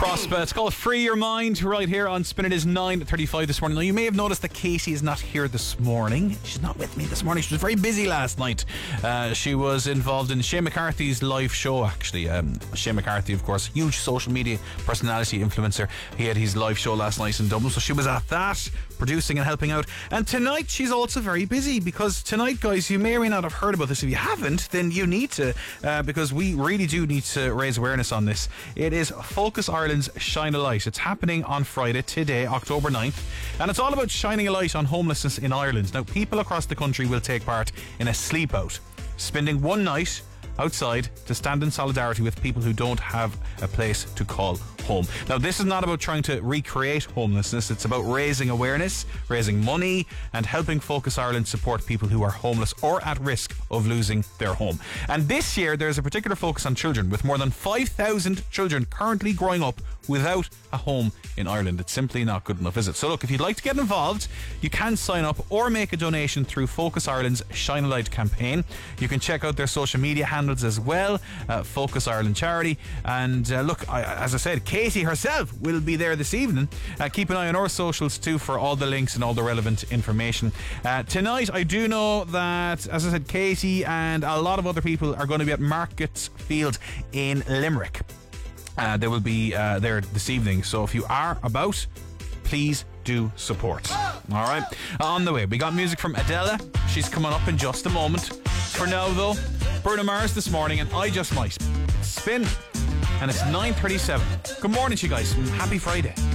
Prospect. It's called Free Your Mind right here on Spin. It is 9:35 this morning. Now, you may have noticed that Casey is not here this morning. She's not with me this morning. She was very busy last night. She was involved in Shane McCarthy's live show, actually. Shane McCarthy, of course, huge social media personality influencer. He had his live show last night in Dublin, so she was at that, producing and helping out. And tonight she's also very busy, because tonight, guys, you may or may not have heard about this. If you haven't, then you need to, because we really do need to raise awareness on this. It is Focus Ireland's Shine a Light. It's happening on Friday, today, October 9th, and it's all about shining a light on homelessness in Ireland. Now, people across the country will take part in a sleep out, spending one night outside to stand in solidarity with people who don't have a place to call home. Now, this is not about trying to recreate homelessness. It's about raising awareness, raising money, and helping Focus Ireland support people who are homeless or at risk of losing their home. And this year, there's a particular focus on children, with more than 5,000 children currently growing up without a home in Ireland. It's simply not good enough, is it? So look, if you'd like to get involved, you can sign up or make a donation through Focus Ireland's Shine a Light campaign. You can check out their social media handles as well, Focus Ireland Charity. And look, as I said, Katie herself will be there this evening. Keep an eye on our socials too for all the links and all the relevant information. Tonight, I do know that, as I said, Katie and a lot of other people are going to be at Markets Field in Limerick. They will be there this evening, so if you are about, please do support. Alright, on the way, we got music from Adela. She's coming up in just a moment. For now though, Bruno Mars this morning, and I Just Might. Spin, and it's 9:37. Good morning to you guys, and happy Friday.